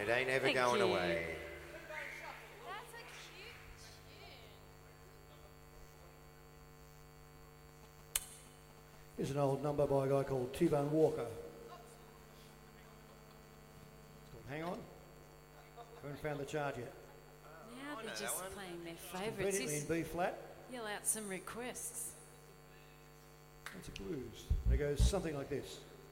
It ain't ever Thank going you. away. That's a cute tune. Here's an old number by a guy called T-Bone Walker. It's called Hang On. Haven't found the chart yet. Now I they're know just that one. playing their favourites. Conveniently in B flat. Yell out some requests. That's a blues. And it goes something like this.